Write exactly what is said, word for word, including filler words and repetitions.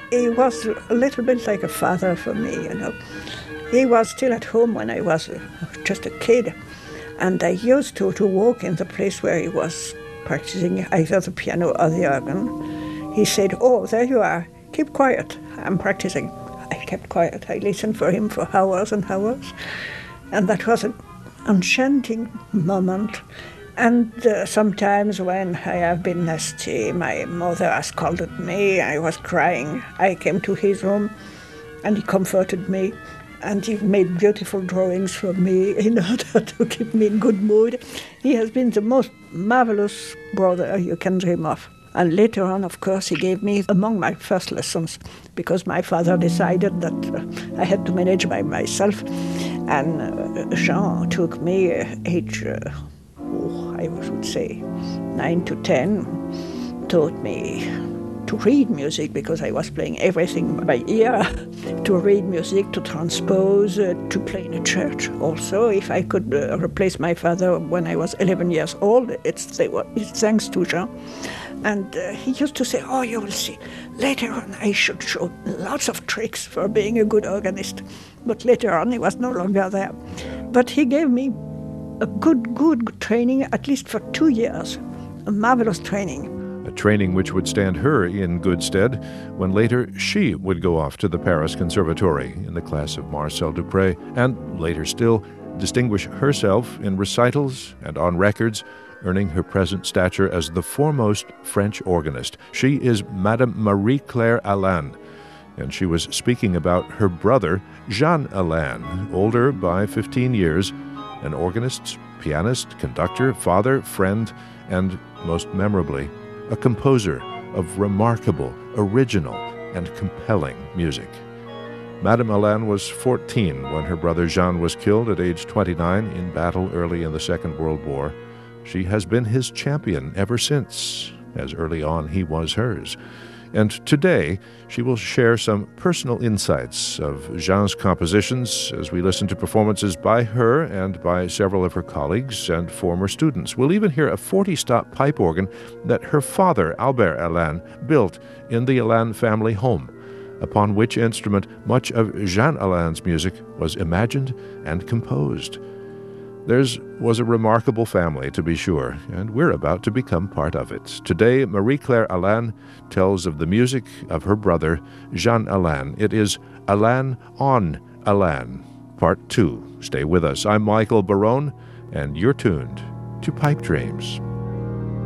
He was a little bit like a father for me, you know. He was still at home when I was just a kid, and I used to, to walk in the place where he was practicing either the piano or the organ. He said, "Oh, there you are. Keep quiet. I'm practicing." I kept quiet. I listened for him for hours and hours. And that was an enchanting moment. And uh, sometimes when I have been nasty, my mother has scolded me, I was crying. I came to his room and he comforted me. And he made beautiful drawings for me in order to keep me in good mood. He has been the most marvelous brother you can dream of. And later on, of course, he gave me among my first lessons because my father decided that uh, I had to manage by myself. And uh, Jean took me uh, age, uh, oh, I would say, nine to ten, taught me to read music because I was playing everything by ear, to read music, to transpose, uh, to play in a church. Also, if I could uh, replace my father when I was eleven years old, it's, it's thanks to Jean. And uh, he used to say, "Oh, you will see, later on I should show lots of tricks for being a good organist." But later on he was no longer there. But he gave me a good, good training, at least for two years, a marvelous training. A training which would stand her in good stead when later she would go off to the Paris Conservatory in the class of Marcel Dupré, and later still distinguish herself in recitals and on records, earning her present stature as the foremost French organist. She is Madame Marie-Claire Alain, and she was speaking about her brother, Jean Alain, older by fifteen years, an organist, pianist, conductor, father, friend, and, most memorably, a composer of remarkable, original, and compelling music. Madame Alain was fourteen when her brother Jean was killed at age twenty-nine in battle early in the Second World War. She has been his champion ever since, as early on he was hers. And today, she will share some personal insights of Jean's compositions as we listen to performances by her and by several of her colleagues and former students. We'll even hear a forty-stop pipe organ that her father, Albert Alain, built in the Alain family home, upon which instrument much of Jean Alain's music was imagined and composed. Theirs was a remarkable family, to be sure, and we're about to become part of it. Today, Marie-Claire Alain tells of the music of her brother, Jean Alain. It is Alain on Alain, Part two. Stay with us. I'm Michael Barone, and you're tuned to Pipe Dreams.